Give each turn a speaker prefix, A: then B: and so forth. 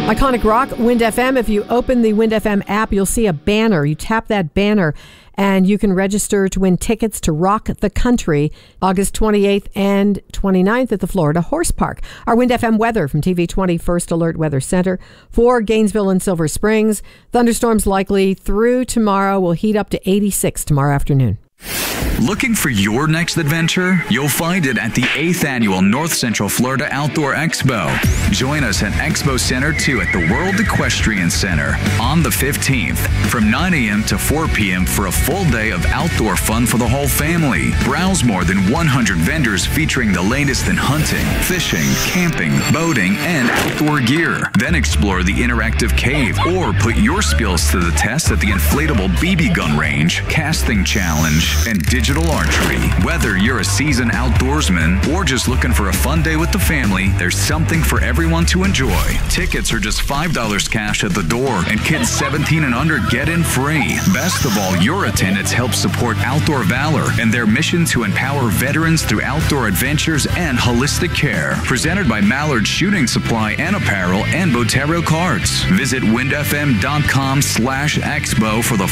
A: Iconic Rock, Wind FM. If you open the Wind FM app, you'll see a banner. You tap that banner and you can register to win tickets to Rock the Country August 28th and 29th at the Florida Horse Park. Our Wind FM weather from TV20 First Alert Weather Center for Gainesville and Silver Springs. Thunderstorms likely through tomorrow. Will heat up to 86 tomorrow afternoon.
B: Looking for your next adventure? You'll find it at the 8th Annual North Central Florida Outdoor Expo. Join us at Expo Center 2 at the World Equestrian Center on the 15th from 9 a.m. to 4 p.m. for a full day of outdoor fun for the whole family. Browse more than 100 vendors featuring the latest in hunting, fishing, camping, boating, and outdoor gear. Then explore the interactive cave or put your skills to the test at the inflatable BB gun range, casting challenge, and digital archery. Whether you're a seasoned outdoorsman or just looking for a fun day with the family, there's something for everyone to enjoy. Tickets are just $5 cash at the door, and kids 17 and under get in free. Best of all, your attendance helps support Outdoor Valor and their mission to empower veterans through outdoor adventures and holistic care. Presented by Mallard Shooting Supply and Apparel and Botero Cards. Visit windfm.com/expo for the